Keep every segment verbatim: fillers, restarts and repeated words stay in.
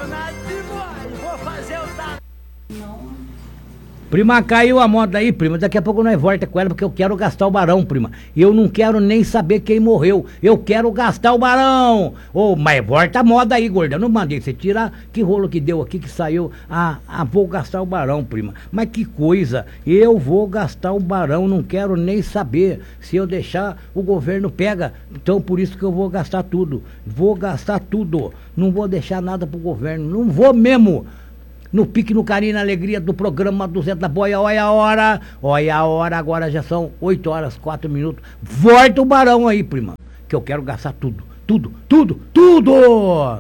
apaixonado demais. Vou fazer o da... Prima, caiu a moda aí, prima. Daqui a pouco nós volta com ela, porque eu quero gastar o barão, prima. E eu não quero nem saber quem morreu. Eu quero gastar o barão. Ô, oh, mas volta a moda aí, gorda. Eu não mandei você tirar. Que rolo que deu aqui, que saiu. Ah, ah, vou gastar o barão, prima. Mas que coisa. Eu vou gastar o barão. Não quero nem saber. Se eu deixar, o governo pega. Então, por isso que eu vou gastar tudo. Vou gastar tudo. Não vou deixar nada pro governo. Não vou mesmo. No pique, no carinho, na alegria do programa do Zé da Boia. Olha a hora, olha a hora, agora já são oito horas, quatro minutos. Volta o barão aí, prima, que eu quero gastar tudo, tudo, tudo, tudo!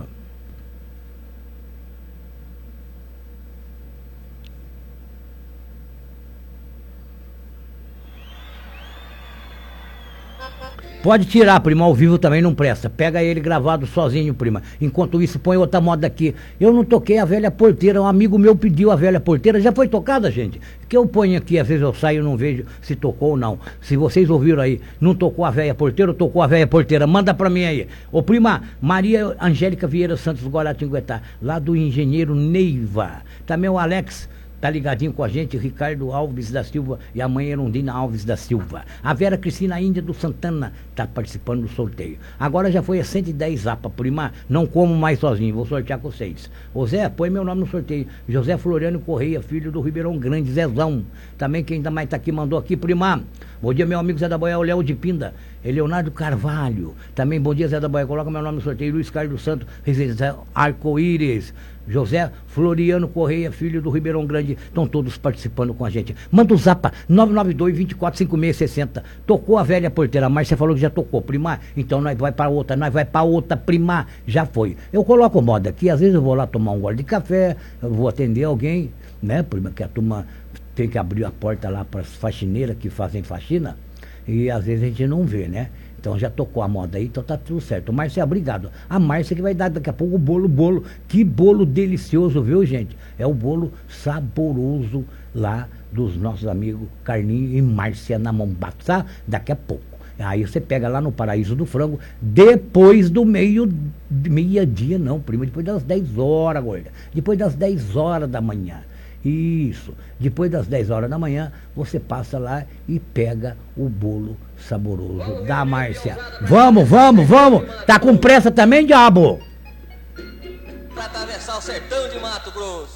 Pode tirar, prima, ao vivo também não presta. Pega ele gravado sozinho, prima. Enquanto isso, põe outra moda aqui. Eu não toquei a velha porteira, um amigo meu pediu a velha porteira. Já foi tocada, gente? Que eu ponho aqui, às vezes eu saio e não vejo se tocou ou não. Se vocês ouviram aí, não tocou a velha porteira ou tocou a velha porteira? Manda pra mim aí. Ô, prima, Maria Angélica Vieira Santos Guaratinguetá, lá do engenheiro Neiva. Também o Alex... Tá ligadinho com a gente, Ricardo Alves da Silva e a mãe Erundina Alves da Silva. A Vera Cristina Índia do Santana tá participando do sorteio. Agora já foi a cento e dez zapa, prima. Não como mais sozinho, vou sortear com vocês. Ô Zé, põe meu nome no sorteio. José Floriano Correia, filho do Ribeirão Grande, Zezão. Também quem ainda mais tá aqui, mandou aqui, prima. Bom dia, meu amigo Zé da Boia, o Léo de Pinda. Leonardo Carvalho. Também, bom dia, Zé da Boia. Coloca meu nome no sorteio. Luiz Carlos Santos, Arco-Íris. José Floriano Correia, filho do Ribeirão Grande. Estão todos participando com a gente. Manda o zapa nove nove dois, vinte e quatro, cinquenta e seis sessenta. Tocou a velha porteira, mas você falou que já tocou, prima. Então nós vai para outra, nós vai para outra, prima. Já foi. Eu coloco moda aqui, às vezes eu vou lá tomar um gole de café, eu vou atender alguém, né, prima, que a turma tem que abrir a porta lá para as faxineiras que fazem faxina, e às vezes a gente não vê, né? Então já tocou a moda aí, então tá tudo certo. Márcia, obrigado. A Márcia que vai dar daqui a pouco o bolo, bolo. Que bolo delicioso, viu, gente? É o bolo saboroso lá dos nossos amigos Carlinhos e Márcia na Mombaça, daqui a pouco. Aí você pega lá no Paraíso do Frango, depois do meio, meia-dia não, prima, depois das dez horas, gorda. Depois das dez horas da manhã. Isso, depois das dez horas da manhã, você passa lá e pega o bolo saboroso da Márcia. Vamos, vamos, vamos! Tá com pressa também, diabo? Pra atravessar o sertão de Mato Grosso.